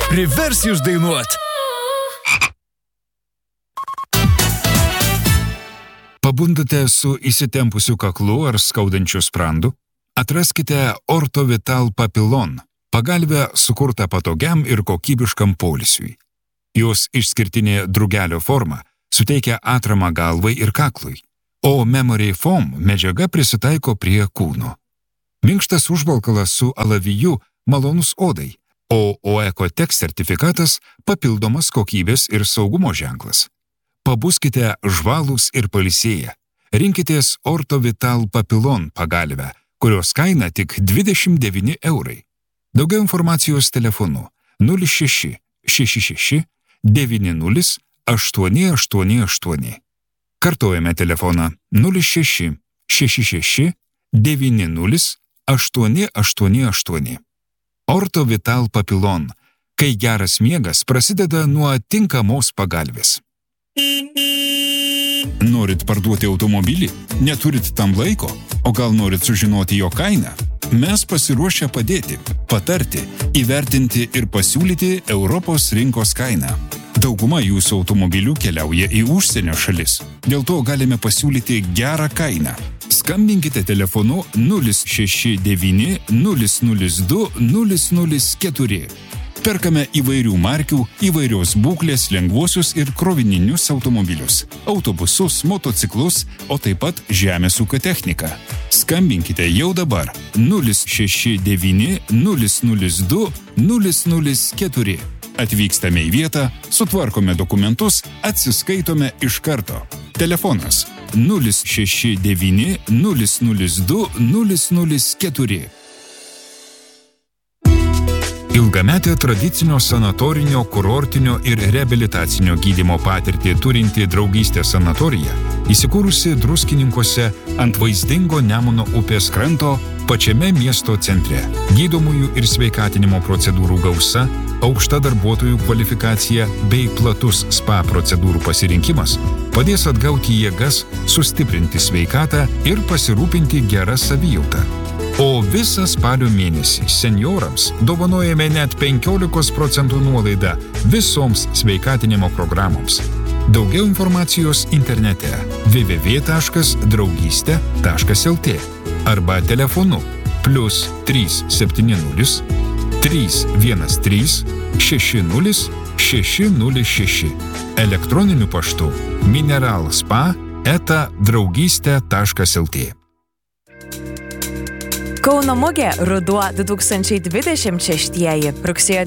privers jūs dainuot. Pabundate su įsitempusiu kaklu ar skaudančiu sprandu? Atraskite Orthovital Papillon, pagalvę sukurtą patogiam ir kokybiškam poilsiui. Jos išskirtinė drugelio forma suteikia atramą galvai ir kaklui, o Memory Foam medžiaga prisitaiko prie kūno. Minkštas užvalkalas su alaviju malonus odai, o OECOTEX sertifikatas papildomas kokybės ir saugumo ženklas. Pabuskite žvalūs ir pailsėję. Rinkitės Orthovital Papillon pagalvę, kurios kaina tik 29 eurai. Daugiau informacijos telefonu 06 66 90 888. Kartojame telefoną 06 66 90 888. Orthovital Papillon, kai geras miegas prasideda nuo tinkamos pagalvės. Norit parduoti automobilį? Neturit tam laiko? O gal norit sužinoti jo kainą? Mes pasiruošę padėti, patarti, įvertinti ir pasiūlyti Europos rinkos kainą. Dauguma jūsų automobilių keliauja į užsienio šalis. Dėl to galime pasiūlyti gerą kainą. Skambinkite telefonu 069 002 004. Perkame įvairių markių, įvairios būklės lengvuosius ir krovininius automobilius, autobusus, motociklus, o taip pat žemės ūkio techniką. Skambinkite jau dabar 069 002 004. Atvykstame į vietą, sutvarkome dokumentus, atsiskaitome iš karto. Telefonas 069 002 004. Ilgametę tradicinio sanatorinio, kurortinio ir reabilitacinio gydymo patirtį turinti Draugystė sanatorija, įsikūrusi Druskininkuose ant vaizdingo Nemuno upės kranto pačiame miesto centre. Gydomųjų ir sveikatinimo procedūrų gausa, aukšta darbuotojų kvalifikacija bei platus spa procedūrų pasirinkimas padės atgauti jėgas, sustiprinti sveikatą ir pasirūpinti gerą savijautą. O visą spalio mėnesį senjorams dovanojame net 15% nuolaidą visoms sveikatinimo programoms. Daugiau informacijos internete www.draugystė.lt arba telefonu +370 313 60 606, elektroniniu paštu mineralspa@draugystė.lt. Kauno mugė Ruduo 2026. Rugsėjo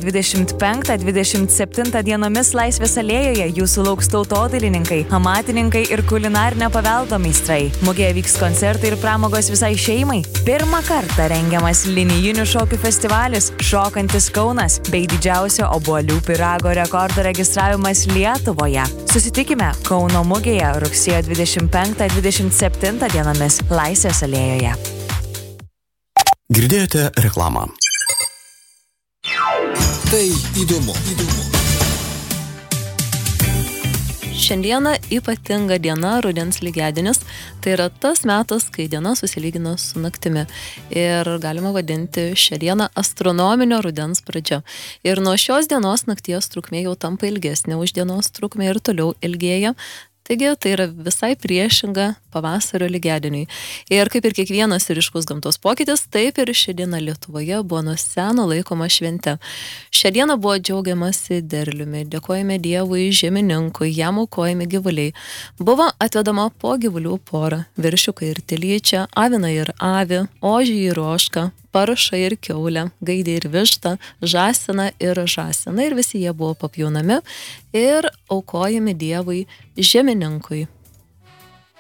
25-27 dienomis Laisvės alėjoje jūsų lauks tautodailininkai, amatininkai ir kulinarinio paveldo meistrai. Mugėje vyks koncertai ir pramogos visai šeimai. Pirmą kartą rengiamas linijinių šokių festivalis Šokantis Kaunas bei didžiausio obuolių pyrago rekordo registravimas Lietuvoje. Susitikime Kauno mugėje rugsėjo 25-27 dienomis Laisvės alėjoje. Girdėjote reklamą. Tai įdomu. Šiandieną ypatinga diena, rudens lygiadienis. Tai yra tas metas, kai diena susilygina su naktimi. Ir galima vadinti šią dieną astronominio rudens pradžia. Ir nuo šios dienos nakties trukmė jau tampa ilgesnė už dienos trukmė ir toliau ilgėja. Taigi tai yra visai priešinga pavasario lygiadieniui. Ir kaip ir kiekvienas ryškus gamtos pokytis, taip ir ši diena Lietuvoje buvo nuo seno laikoma švente. Šią dieną buvo džiaugiamasi derliumi, dėkojame Dievui žemininkui, jam aukojami gyvuliai. Buvo atvedama po gyvulių porą, viršiukai ir telyčia, avina ir avi, ožį ir ožką, paršą ir kiaulę, gaidį ir vištą, žąsiną ir žąsiną. Ir visi jie buvo papjaunami ir aukojami Dievui žemininkui.